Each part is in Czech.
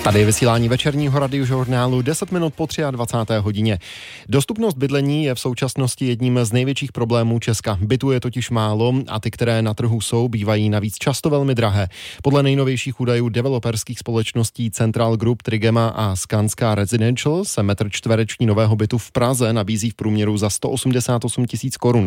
Tady je vysílání večerního radiožurnálu 10 minut po 23. hodině. Dostupnost bydlení je v současnosti jedním z největších problémů Česka. Bytů je totiž málo a ty, které na trhu jsou, bývají navíc často velmi drahé. Podle nejnovějších údajů developerských společností Central Group, Trigema a Skanska Residential se metr čtvereční nového bytu v Praze nabízí v průměru za 188 000 korun.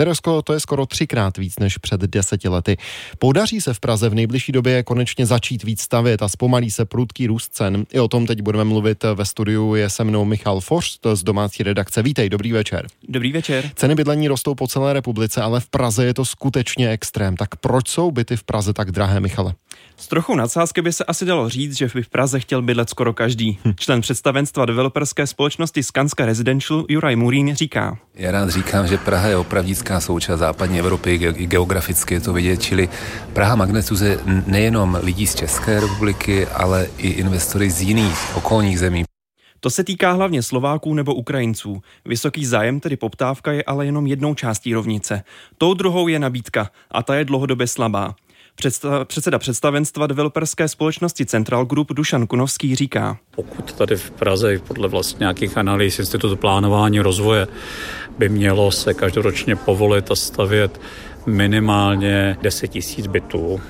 To je skoro 3x víc než před 10 lety. Podaří se v Praze v nejbližší době konečně začít víc stavět a zpomalí se prudký růst cen. I o tom teď budeme mluvit ve studiu. Je se mnou Michal Forst z domácí redakce. Vítej, dobrý večer. Dobrý večer. Ceny bydlení rostou po celé republice, ale v Praze je to skutečně extrém. Tak proč jsou byty v Praze tak drahé, Michale? S trochou nadsázky by se asi dalo říct, že by v Praze chtěl bydlet skoro každý. Člen představenstva developerské společnosti Skanska Residential Juraj Murín říká: Já rád říkám, že Praha je opravdická součást západní Evropy, i geograficky je to vidět, čili Praha magnetizuje nejenom lidí z České republiky, ale i investory z jiných okolních zemí. To se týká hlavně Slováků nebo Ukrajinců. Vysoký zájem, tedy poptávka, je ale jenom jednou částí rovnice. Tou druhou je nabídka a ta je dlouhodobě slabá. Předseda představenstva developerské společnosti Central Group Dušan Kunovský říká: Pokud tady v Praze podle vlastně nějakých analýz Institutu plánování rozvoje by mělo se každoročně povolit a stavět minimálně 10 000 bytů,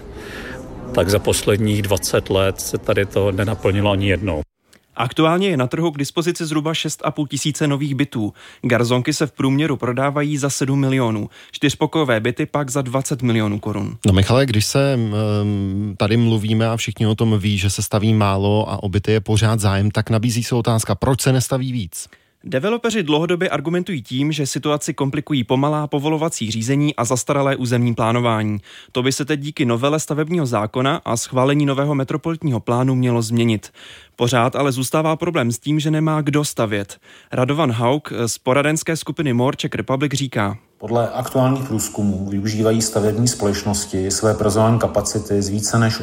tak za posledních 20 let se tady to nenaplnilo ani jednou. Aktuálně je na trhu k dispozici zhruba 6 500 nových bytů. Garzonky se v průměru prodávají za 7 milionů, 4pokojové byty pak za 20 milionů korun. No Michale, když se tady mluvíme a všichni o tom ví, že se staví málo a o byty je pořád zájem, tak nabízí se otázka, proč se nestaví víc? Developeři dlouhodobě argumentují tím, že situaci komplikují pomalá povolovací řízení a zastaralé územní plánování. To by se teď díky novele stavebního zákona a schválení nového metropolitního plánu mělo změnit. Pořád ale zůstává problém s tím, že nemá kdo stavět. Radovan Haug z poradenské skupiny More Czech Republic říká: Podle aktuálních průzkumů využívají stavební společnosti své personální kapacity z více než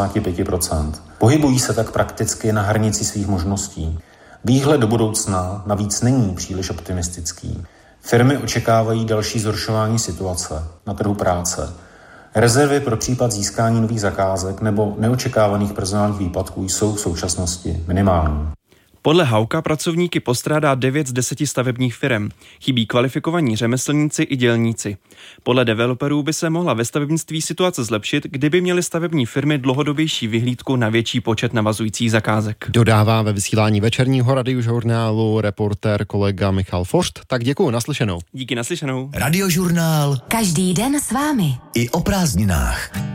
85%. Pohybují se tak prakticky na hranici svých možností. Výhled do budoucna navíc není příliš optimistický. Firmy očekávají další zhoršování situace na trhu práce. Rezervy pro případ získání nových zakázek nebo neočekávaných personálních výpadků jsou v současnosti minimální. Podle Hauka pracovníky postrádá 9 z 10 stavebních firem. Chybí kvalifikovaní řemeslníci i dělníci. Podle developerů by se mohla ve stavebnictví situace zlepšit, kdyby měly stavební firmy dlouhodobější vyhlídku na větší počet navazujících zakázek. Dodává ve vysílání večerního radiožurnálu reportér kolega Michal Forst. Tak děkuju, naslyšenou. Díky, naslyšenou. Radiožurnál. Každý den s vámi. I o prázdninách.